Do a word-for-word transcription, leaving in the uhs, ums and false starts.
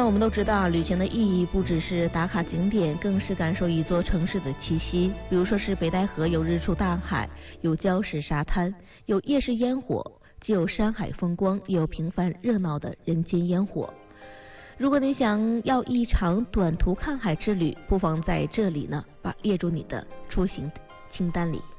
那我们都知道，旅行的意义不只是打卡景点，更是感受一座城市的气息。比如说是北戴河，有日出大海，有礁石沙滩，有夜市烟火，既有山海风光，也有平凡热闹的人间烟火。如果你想要一场短途看海之旅，不妨在这里呢，把列入你的出行清单里。